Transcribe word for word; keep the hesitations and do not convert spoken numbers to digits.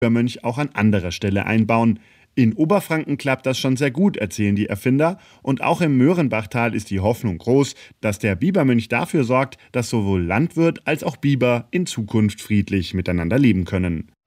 Bibermönch auch an anderer Stelle einbauen. In Oberfranken klappt das schon sehr gut, erzählen die Erfinder. Und auch im Möhrenbachtal ist die Hoffnung groß, dass der Bibermönch dafür sorgt, dass sowohl Landwirt als auch Biber in Zukunft friedlich miteinander leben können.